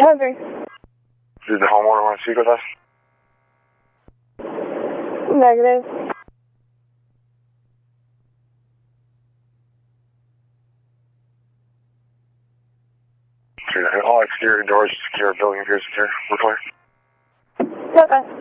Hungry. Did the homeowner want to speak with us? Negative. Okay, all exterior doors secure, building appears secure. We're clear. Okay.